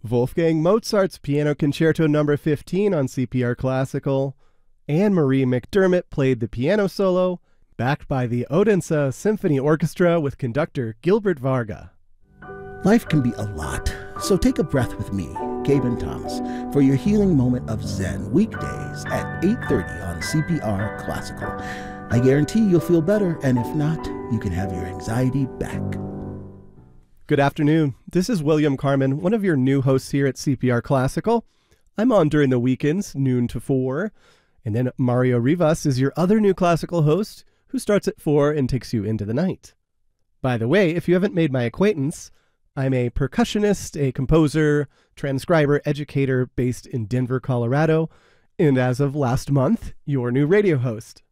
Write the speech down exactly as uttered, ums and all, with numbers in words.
Wolfgang Mozart's Piano Concerto number fifteen on C P R Classical. Anne-Marie McDermott played the piano solo, backed by the Odense Symphony Orchestra with conductor Gilbert Varga. Life can be a lot, so take a breath with me, Gaben Thomas, for your healing moment of Zen, weekdays at eight thirty on C P R Classical. I guarantee you'll feel better, and if not, you can have your anxiety back. Good afternoon. This is William Carmen, one of your new hosts here at C P R Classical. I'm on during the weekends, noon to four. And then Mario Rivas is your other new classical host, who starts at four and takes you into the night. By the way, if you haven't made my acquaintance, I'm a percussionist, a composer, transcriber, educator based in Denver, Colorado, and as of last month, your new radio host.